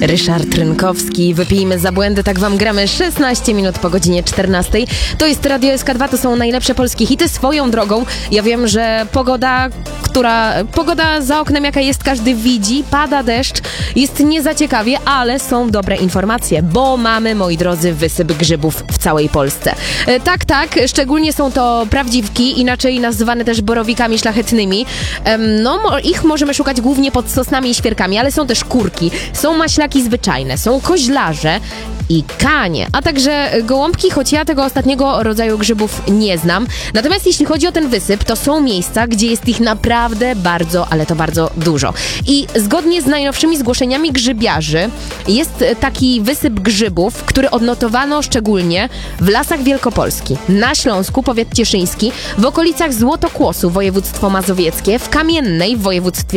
Ryszard Rynkowski, wypijmy za błędy, tak wam gramy 16 minut po godzinie 14. To jest Radio SK2, to są najlepsze polskie hity. Swoją drogą, ja wiem, że pogoda za oknem jaka jest, każdy widzi, pada deszcz, jest nie za ciekawie, ale są dobre informacje, bo mamy, moi drodzy, wysyp grzybów w całej Polsce. Tak, szczególnie są to prawdziwki, inaczej nazywane też borowikami szlachetnymi. Ich możemy szukać głównie pod sosnami i świerkami, ale są też kurki, są maślaki zwyczajne, są koźlarze i kanie, a także gołąbki, choć ja tego ostatniego rodzaju grzybów nie znam. Natomiast jeśli chodzi o ten wysyp, to są miejsca, gdzie jest ich naprawdę bardzo, ale to bardzo dużo. I zgodnie z najnowszymi zgłoszeniami grzybiarzy jest taki wysyp grzybów, który odnotowano szczególnie w Lasach Wielkopolski, na Śląsku, powiat cieszyński, w okolicach Złotokłosu, województwo mazowieckie, w Kamiennej w województwie